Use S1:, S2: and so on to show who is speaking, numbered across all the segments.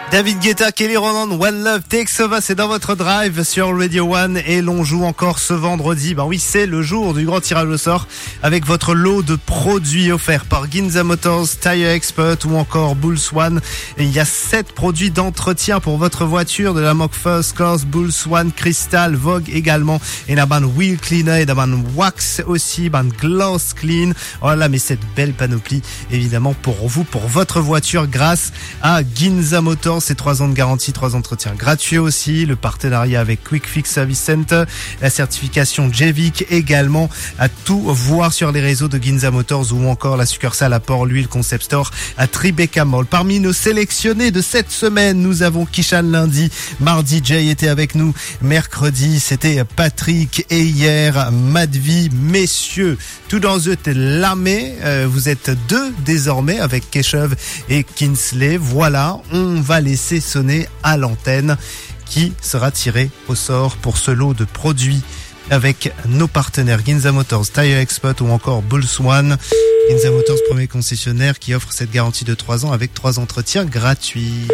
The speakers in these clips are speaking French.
S1: David Guetta, Kelly Rowland, One Love Takes Over, c'est dans votre drive sur Radio One et l'on joue encore ce vendredi. Ben oui, c'est le jour du grand tirage au sort avec votre lot de produits offerts par Ginza Motors, Tire Expert ou encore Bull Swan. Et il y a 7 produits d'entretien pour votre voiture de la marque First Class, Bull Swan, Crystal, Vogue également. Et la ban Wheel Cleaner et la ban Wax aussi, ban Gloss Clean. Voilà, mais cette belle panoplie évidemment pour vous, pour votre voiture grâce à Ginza Motors. C'est 3 ans de garantie, 3 entretiens gratuits aussi, le partenariat avec Quick Fix Service Center, la certification JVIC également, à tout voir sur les réseaux de Ginza Motors ou encore la succursale à Port-Louis, Concept Store à Tribeca Mall. Parmi nos sélectionnés de cette semaine, nous avons Kishan lundi, mardi Jay était avec nous, mercredi c'était Patrick et hier Madvi. Messieurs, tout dans eux l'armée, vous êtes 2 désormais avec Keshev et Kinsley. Voilà, on va laisser sonner à l'antenne qui sera tiré au sort pour ce lot de produits avec nos partenaires Ginza Motors, Tire Expert ou encore Bull Swan. Ginza Motors, premier concessionnaire qui offre cette garantie de 3 ans avec 3 entretiens gratuits.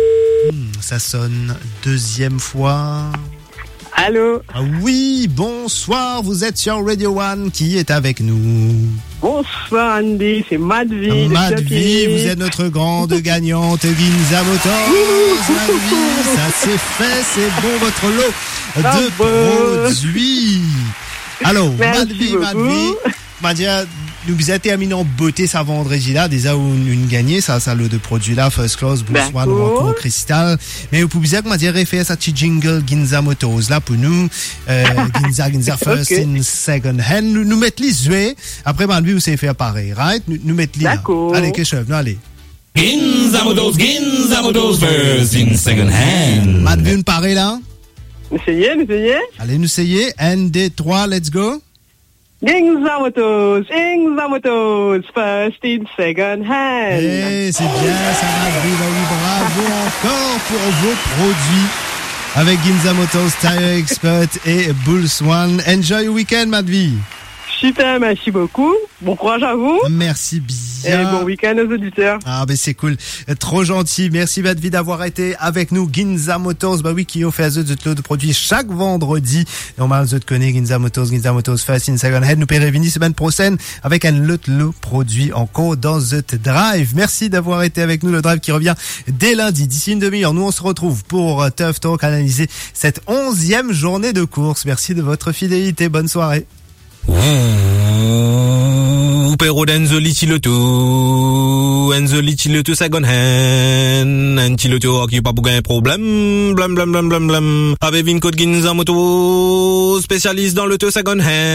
S1: Ça sonne deuxième fois.
S2: Allô?
S1: Ah oui, bonsoir, vous êtes sur Radio One, qui est avec nous?
S2: Bonsoir Andy, c'est Madvi.
S1: Madvi, vous êtes notre grande gagnante Ginza Motors. Madvi, ça c'est fait, c'est bon votre lot de produits. Alors, Madvi, Madia, nous avons terminé en beauté ça vendredi là, déjà une gagnée, ça le de produits là, First Class, Bull Swan ou encore Crystal. Mais vous pouvez dire que Madia réfère ça petit jingle Ginza Motors là pour nous, Ginza First in Second Hand. Nous mettons les yeux, après Madvi vous savez faire pareil, right? Nous mettons les là. Allez, Keshev, nous allez.
S3: Ginza Motors First in Second Hand.
S1: Madvi, une pareil là?
S2: Nous essayez.
S1: Allez, nous essayez. 1, 2, 3, let's go.
S2: Ginza Motors, first in second hand.
S1: Eh, c'est bien, ça Madvi, bravo encore pour vos produits avec Ginza Motors, Tire Expert et Bull Swan. Enjoy your weekend, Madvi.
S2: Super, merci beaucoup. Bon courage à vous.
S1: Merci bien.
S2: Et bon week-end aux auditeurs.
S1: Ah, ben c'est cool. Trop gentil. Merci, Madvi, d'avoir été avec nous. Ginza Motors, bah oui, qui ont fait à de lot de produits chaque vendredi. Normal, je te connais, Ginza Motors First in Second Hand. Nous paierons venir semaine prochaine avec un lot de produits encore dans The Drive. Merci d'avoir été avec nous. Le Drive qui revient dès lundi. D'ici une demi-heure, nous on se retrouve pour Tough Talk, analyser cette 11e journée de course. Merci de votre fidélité. Bonne soirée.
S3: Pero Enzo Lichiloto second hand, Antiloto qui pas pour un problème, blam. Avec Vinco de Ginza Moto, spécialiste dans l'auto second hand.